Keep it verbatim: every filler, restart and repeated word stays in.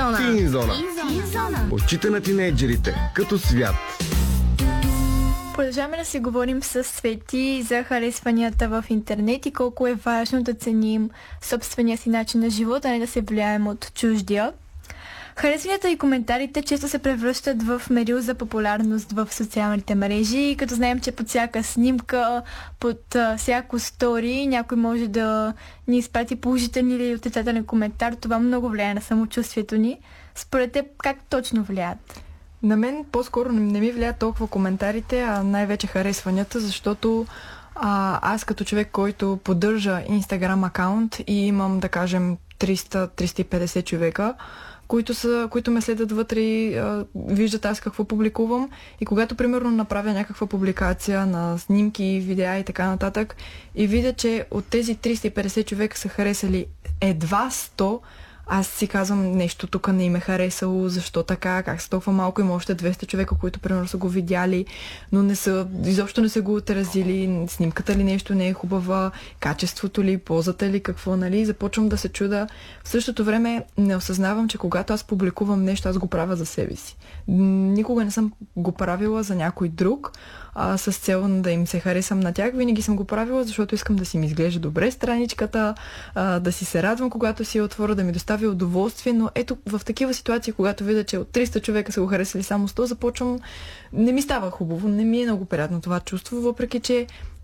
зона. Тин зона. Тин зона. Очите на тинейджерите като свят. Продължаваме да си говорим с Свети за харесванията в интернет и колко е важно да ценим собствения си начин на живота, а не да се влияем от чуждия. Харесванията и коментарите често се превръщат в мерил за популярност в социалните мрежи, като знаем, че под всяка снимка, под а, всяко стори, някой може да ни изпрати положителен или отрицателен коментар. Това много влияе на самочувствието ни. Според теб, как точно влияят? На мен по-скоро не, не ми влияят толкова коментарите, а най-вече харесванията, защото а, аз като човек, който поддържа Instagram акаунт и имам, да кажем, триста до триста и петдесет човека, които, са, които ме следят вътре и а, виждат аз какво публикувам. И когато, примерно, направя някаква публикация на снимки, видеа и така нататък, и видя, че от тези триста и петдесет човека са харесали едва сто, аз си казвам, нещо тук не им е харесало, защо така, как са толкова малко, има още двеста човека, които примерно са го видяли, но не са, изобщо не са го отразили, снимката ли нещо не е хубава, качеството ли, позата ли, какво, нали, започвам да се чуда. В същото време не осъзнавам, че когато аз публикувам нещо, аз го правя за себе си. Никога не съм го правила за някой друг, а, с цел да им се харесам на тях. Винаги съм го правила, защото искам да си ми изглежда добре страничката, а, да си се радвам, когато си я отворя, да ми доставя удоволствие, но ето в такива ситуации, когато видя, че от триста човека са го харесали само сто, започвам, не ми става хубаво, не ми е много приятно това чувство, въпреки че